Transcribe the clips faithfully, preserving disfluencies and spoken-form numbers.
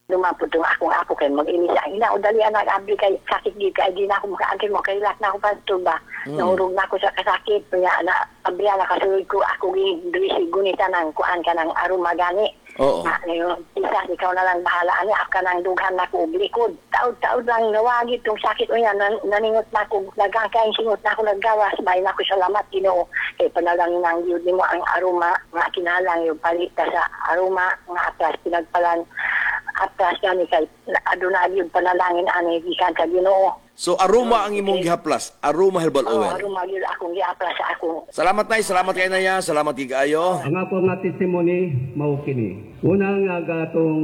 lumapot yung akong ako kay mag-inis ang ina. O dali anak, abdi kay sakit di kay di na ako makaantay mo. Kay lak na ako pa ba. Mm. Nahurog na ako sa kasakit. Kaya na, abdi na kasulod ko ako gisi gunita ng kuan ka ng aroma gani. Oo. Na, ngayon, isa, ikaw na lang bahala. Ani, ako ka nang dughan na ko likod. Taod-taod lang nawagit yung sakit o yan. Nan, naningot na ako. Nagkakain singot na ako naggawas. Bayan ako salamat, Ginoo. Kaya panalangin ng yun mo ang aroma. Nga kinalang yung palita sa aroma. Nga atras pinagpalan. Atras gani kay aduna yun panalangin ani gikan sa Ginoo. So aroma ang imong gihaplas, aroma herbal Oh, oil. aroma yun akong giaplas sa ako. Salamat nay, salamat kay Naya, salamat gigayo. Ang ako nga testimony mao kini. Una nga gatong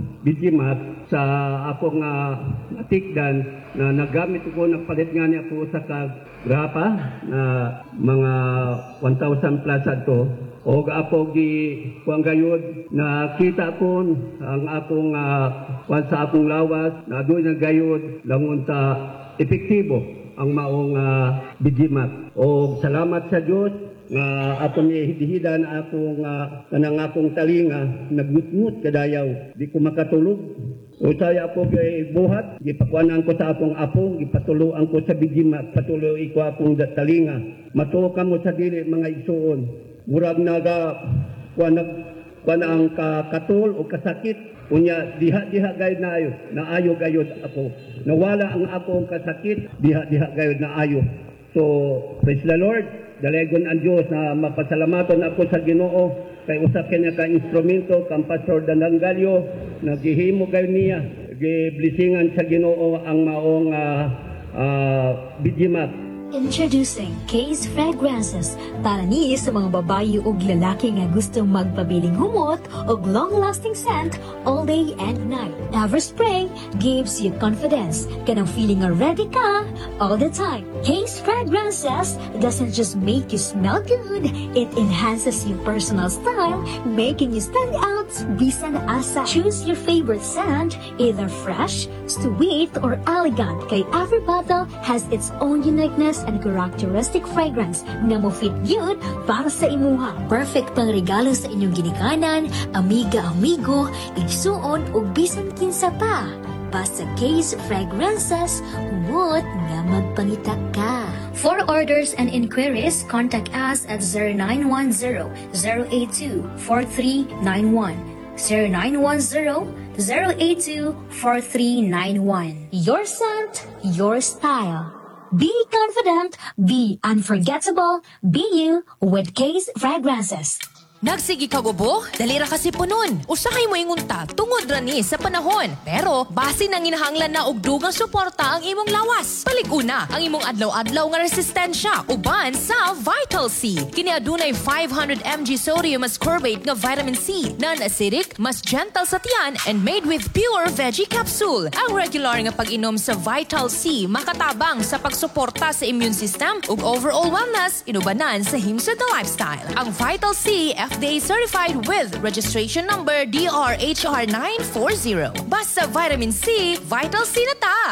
bijimat sa ako nga natikdan na nagamit ko nagpalit nga niya po sa kagrapa na mga one thousand plus ato. O ako gi kuang gayud na kita ko ang akong uh, sa akong lawas na doon na gayud langon sa epektibo ang maong uh, bijimat. O salamat sa Dios nga atong ihidihidan akong uh, kanang akong talinga nagmutmut kadayaw di ko makatulog. O saya ako kay buhat gipakuanan ko sa akong apo gipatuloan ko sa bijimat patuloy ko akong talinga matuo kamo sa dili mga igsuon. Murag naga kuanag kuan ka katul o kasakit unya diha-diha gayud na ayo naayo gayud ako nawala ang akong kasakit diha-diha gayud na ayo. So praise the Lord, dalagon ang Dios na mapasalamaton ako sa Ginoo kay usa kanya ka instrumento kang Pastor Dananggalyo naghihimo gayud niya gi-blessingan sa Ginoo ang maong uh, uh, bijimat. Introducing Case Fragrances para ni sa mga babayi ug lalaki nga gustong magpabiling humot ug long-lasting scent all day and night. Everspray gives you confidence kanang feeling nga ready ka all the time. Case Fragrances doesn't just make you smell good, it enhances your personal style, making you stand out bisan asa. Choose your favorite scent, either fresh, sweet, or elegant kay every bottle has its own uniqueness and characteristic fragrance nga mo fit yun para sa imuha. Perfect pang regalo sa inyong ginikanan, amiga-amigo, igsuon o bisan kinsa pa. Basta Case Fragrances, humot nga magpangita ka. For orders and inquiries, contact us at zero nine one zero, zero eight two, four three nine one. zero nine one zero, zero eight two, four three nine one. Your scent, your style. Be confident, be unforgettable, be you with Case Fragrances. Nagsigi ka gubo? Dalira kasi punon. Usahay mo ingunta, tungod rani sa panahon. Pero, base nang inahanglan na og dugang suporta ang imong lawas. Palig-una, ang imong adlaw-adlaw nga resistensya, uban sa Vital C. Kini adunay five hundred milligrams sodium ascorbate nga vitamin C, non-acidic, mas gentle sa tiyan, and made with pure veggie capsule. Ang regular nga pag-inom sa Vital C, makatabang sa pagsuporta sa immune system ug overall wellness, inubanan sa himsa the lifestyle. Ang Vital C, F D A certified with registration number D R H R nine forty. Basta vitamin C, Vital C na ta!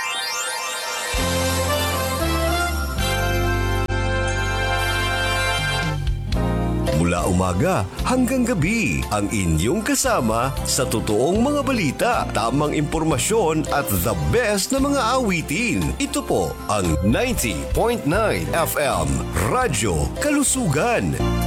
Mula umaga hanggang gabi, ang inyong kasama sa totoong mga balita, tamang impormasyon at the best na mga awitin. Ito po ang ninety point nine F M Radyo Kalusugan.